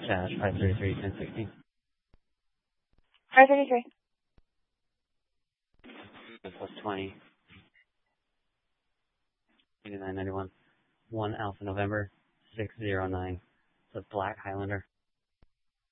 Chat 533 1016. 533. Plus 20. 8991. 1 Alpha November 609. So Black Highlander.